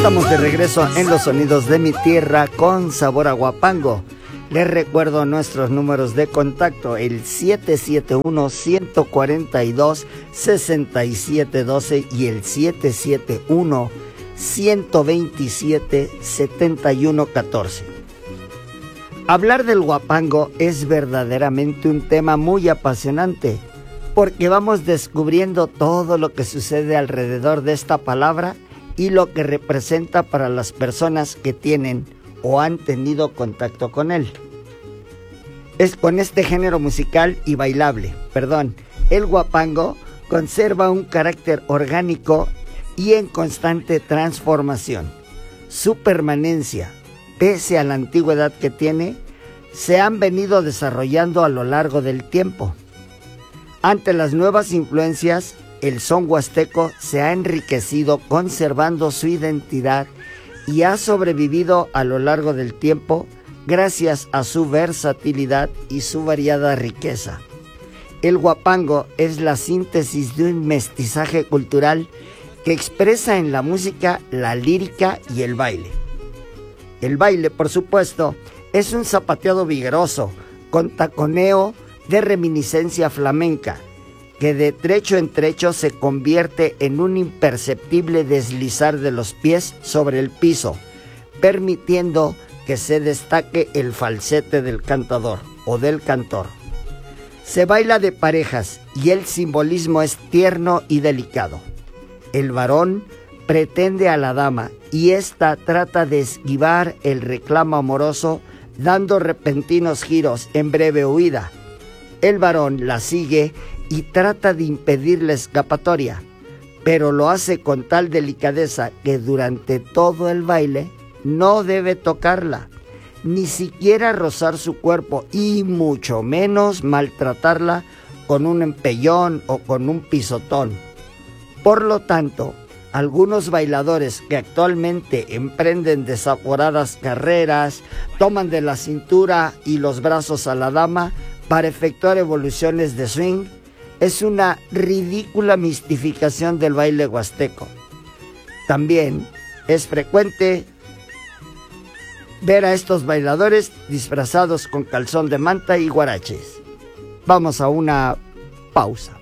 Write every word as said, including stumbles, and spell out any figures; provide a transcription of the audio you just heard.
Estamos de regreso en los sonidos de mi tierra con sabor a Huapango. Les recuerdo nuestros números de contacto, el siete siete uno, uno cuatro dos, seis siete uno dos y el siete siete uno, uno dos siete, siete uno un cuatro. Hablar del Huapango es verdaderamente un tema muy apasionante, porque vamos descubriendo todo lo que sucede alrededor de esta palabra y lo que representa para las personas que tienen o han tenido contacto con él. Es con este género musical y bailable, perdón, el Huapango conserva un carácter orgánico y en constante transformación. Su permanencia, pese a la antigüedad que tiene, se han venido desarrollando a lo largo del tiempo. Ante las nuevas influencias, el son huasteco se ha enriquecido conservando su identidad y ha sobrevivido a lo largo del tiempo gracias a su versatilidad y su variada riqueza. El Huapango es la síntesis de un mestizaje cultural que expresa en la música la lírica y el baile. El baile, por supuesto, es un zapateado vigoroso, con taconeo de reminiscencia flamenca, que de trecho en trecho se convierte en un imperceptible deslizar de los pies sobre el piso, permitiendo que se destaque el falsete del cantador o del cantor. Se baila de parejas y el simbolismo es tierno y delicado. El varón pretende a la dama y ésta trata de esquivar el reclamo amoroso, dando repentinos giros en breve huida. El varón la sigue y trata de impedir la escapatoria, pero lo hace con tal delicadeza que durante todo el baile no debe tocarla, ni siquiera rozar su cuerpo y mucho menos maltratarla con un empellón o con un pisotón. Por lo tanto, algunos bailadores que actualmente emprenden desaforadas carreras, toman de la cintura y los brazos a la dama para efectuar evoluciones de swing, es una ridícula mistificación del baile huasteco. También es frecuente ver a estos bailadores disfrazados con calzón de manta y guaraches. Vamos a una pausa.